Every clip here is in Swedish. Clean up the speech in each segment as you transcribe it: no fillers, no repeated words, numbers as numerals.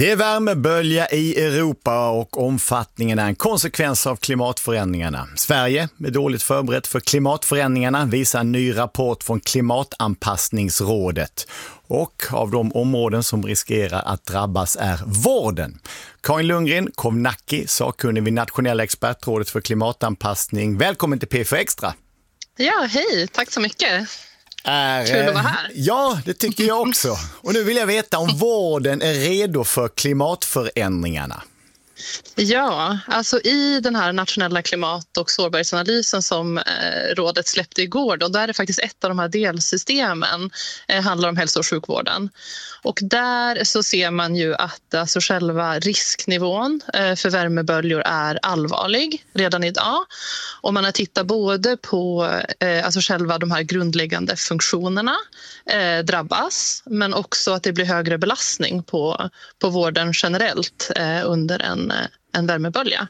Det är värmebölja i Europa och omfattningen är en konsekvens av klimatförändringarna. Sverige är dåligt förberett för klimatförändringarna, visar en ny rapport från Klimatanpassningsrådet. Och av de områden som riskerar att drabbas är vården. Karin Lundgren Kovnacki, sakkunnig vid Nationella expertrådet för klimatanpassning. Välkommen till P4 Extra. Ja, hej. Tack så mycket. Kul att vara här. Ja, det tycker jag också. Och nu vill jag veta om vården är redo för klimatförändringarna. Ja, alltså i den här nationella klimat- och sårbarhetsanalysen som rådet släppte igår, då är det faktiskt ett av de här delsystemen handlar om hälso- och sjukvården. Och där så ser man ju att alltså själva risknivån för värmeböljor är allvarlig redan idag. Och man har tittat både på alltså själva de här grundläggande funktionerna drabbas, men också att det blir högre belastning på vården generellt under en värmebölja.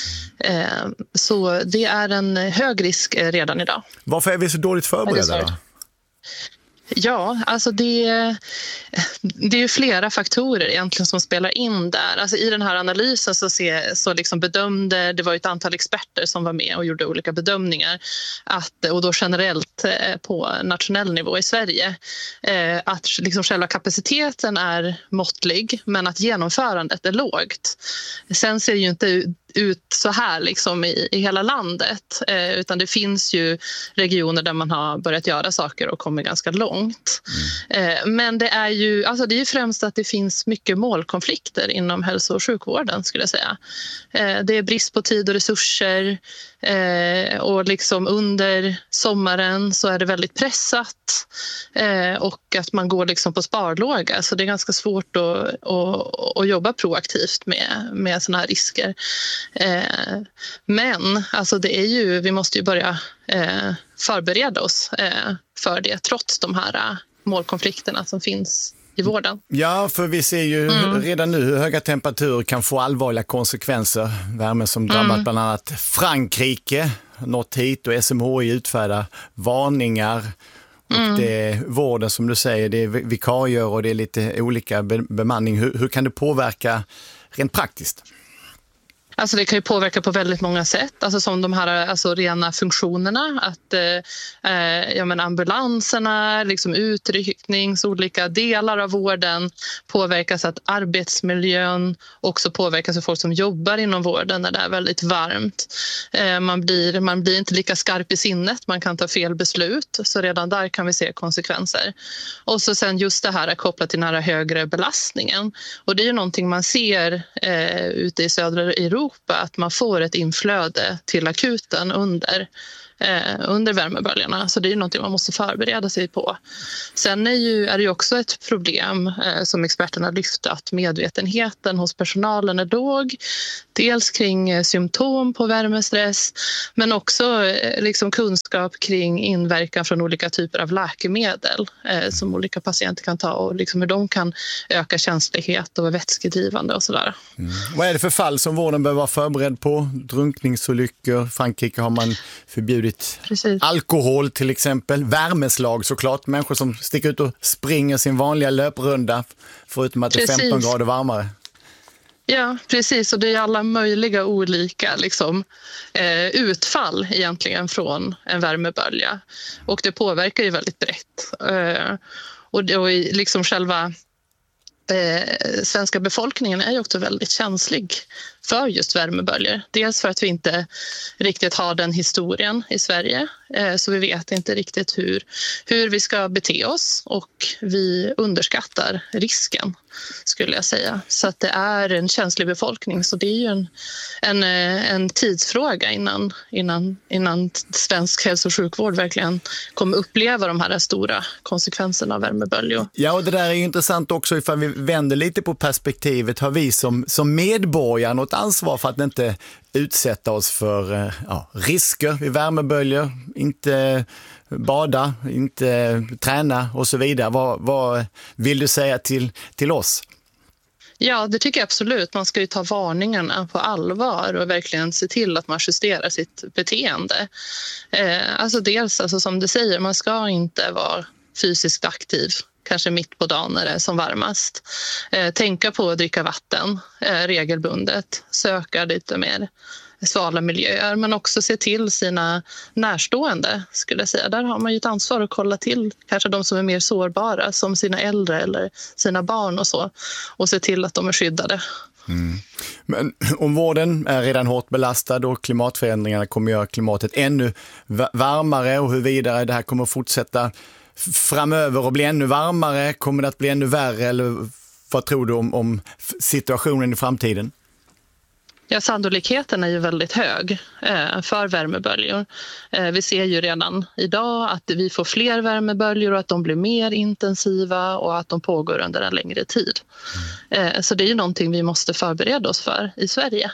Så det är en hög risk redan idag. Varför är vi så dåligt förberedda då? Ja, alltså det är ju flera faktorer egentligen som spelar in där. Alltså i den här analysen så liksom bedömde, det var ett antal experter som var med och gjorde olika bedömningar och då generellt på nationell nivå i Sverige att liksom själva kapaciteten är måttlig men att genomförandet är lågt. Sen ser ju inte ut så här liksom i hela landet, utan det finns ju regioner där man har börjat göra saker och kommer ganska långt. Men det är ju främst att det finns mycket målkonflikter inom hälso- och sjukvården, skulle jag säga. Det är brist på tid och resurser och liksom under sommaren så är det väldigt pressat och att man går liksom på sparlåga, så det är ganska svårt att jobba proaktivt med såna här risker. Men alltså vi måste ju börja förbereda oss för det trots de här målkonflikterna som finns i vården. Ja, för vi ser ju redan nu hur höga temperaturer kan få allvarliga konsekvenser. Värme som drabbat bland annat Frankrike, nått hit, och SMHI utfärdar varningar. Och det är vården som du säger, det är vikarier och det är lite olika bemanning. Hur kan det påverka rent praktiskt? Alltså det kan ju påverka på väldigt många sätt, alltså som de här rena funktionerna, att ambulanserna, liksom utrycknings, olika delar av vården påverkas, att arbetsmiljön också påverkas av folk som jobbar inom vården när det är väldigt varmt. Man blir inte lika skarp i sinnet, man kan ta fel beslut, så redan där kan vi se konsekvenser. Och så sen just det här är kopplat till den här högre belastningen, och det är ju någonting man ser ute i södra Europa, att man får ett inflöde till akuten under värmeböljorna. Så det är ju någonting man måste förbereda sig på. Sen är det ju också ett problem som experterna lyft, att medvetenheten hos personalen är låg. Dels kring symptom på värmestress, men också liksom kunskap kring inverkan från olika typer av läkemedel som olika patienter kan ta, och liksom hur de kan öka känslighet och vara vätskedrivande och sådär. Vad är det för fall som vården behöver vara förberedd på? Drunkningsolyckor, Frankrike har man förbjudit alkohol till exempel, värmeslag såklart, människor som sticker ut och springer sin vanliga löprunda förutom att det är 15 grader varmare. Ja, precis, och det är alla möjliga olika utfall egentligen från en värmebölja, och det påverkar ju väldigt brett. Och liksom själva svenska befolkningen är ju också väldigt känslig för just värmeböljor. Dels för att vi inte riktigt har den historien i Sverige, så vi vet inte riktigt hur vi ska bete oss, och vi underskattar risken, skulle jag säga. Så att det är en känslig befolkning, så det är ju en tidsfråga innan svensk hälso- och sjukvård verkligen kommer uppleva de här stora konsekvenserna av värmeböljor. Ja, och det där är ju intressant också, ifall vi vänder lite på perspektivet. Har vi som medborgare något ansvar för att inte utsätta oss för risker vid värmeböljor, inte bada, inte träna och så vidare? Vad vill du säga till oss? Ja, det tycker jag absolut. Man ska ju ta varningarna på allvar och verkligen se till att man justerar sitt beteende. Dels som du säger, man ska inte vara fysiskt aktiv, kanske mitt på dagen när det är som varmast. Tänka på att dricka vatten regelbundet, söka lite mer svala miljöer, men också se till sina närstående, skulle jag säga. Där har man ju ett ansvar att kolla till kanske de som är mer sårbara, som sina äldre eller sina barn och så, och se till att de är skyddade. Mm. Men om vården är redan hårt belastad och klimatförändringarna kommer göra klimatet ännu varmare, och hur vidare det här kommer att fortsätta framöver och bli ännu varmare, kommer det att bli ännu värre, eller vad tror du om situationen i framtiden? Ja, sannolikheten är ju väldigt hög för värmeböljor. Vi ser ju redan idag att vi får fler värmeböljor och att de blir mer intensiva och att de pågår under en längre tid. Så det är ju någonting vi måste förbereda oss för i Sverige.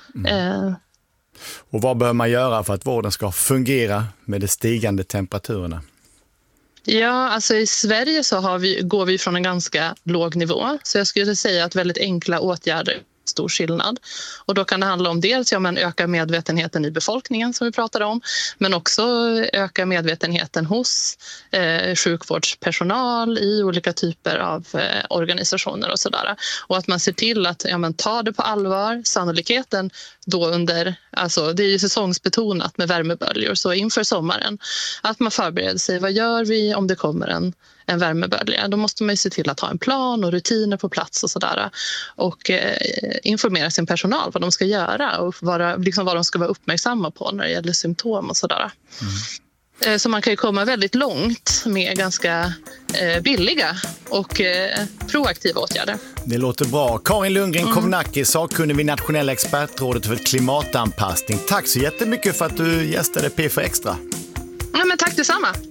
Och vad behöver man göra för att vården ska fungera med de stigande temperaturerna? Ja, alltså i Sverige så går vi från en ganska låg nivå. Så jag skulle säga att väldigt enkla åtgärder stor skillnad. Och då kan det handla om dels öka medvetenheten i befolkningen som vi pratade om, men också öka medvetenheten hos sjukvårdspersonal i olika typer av organisationer och sådär. Och att man ser till att ta det på allvar. Sannolikheten då det är ju säsongsbetonat med värmeböljor, så inför sommaren att man förbereder sig. Vad gör vi om det kommer en värmebölja? Då måste man ju se till att ha en plan och rutiner på plats och sådär, och informera sin personal vad de ska göra och vad de ska vara uppmärksamma på när det gäller symptom och sådär. Så man kan ju komma väldigt långt med ganska billiga och proaktiva åtgärder. Det låter bra. Karin Lundgren Kovnacki, sakkunnig vid Nationella expertrådet för klimatanpassning. Tack så jättemycket för att du gästade P4 Extra. Ja, men tack detsamma.